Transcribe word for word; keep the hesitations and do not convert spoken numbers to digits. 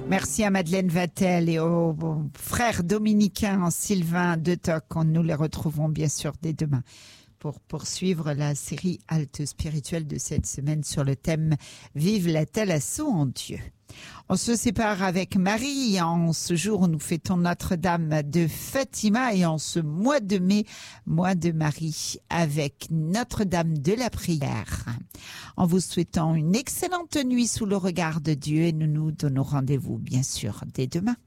Merci à Madeleine Vatel et aux frères dominicains Sylvain de Toc. Nous les retrouvons bien sûr dès demain pour poursuivre la série Halte spirituelle de cette semaine sur le thème Vive la Thalasso en Dieu. On se sépare avec Marie en ce jour où nous fêtons Notre-Dame de Fatima et en ce mois de mai, mois de Marie, avec Notre-Dame de la Prière. En vous souhaitant une excellente nuit sous le regard de Dieu et nous nous donnons rendez-vous bien sûr dès demain.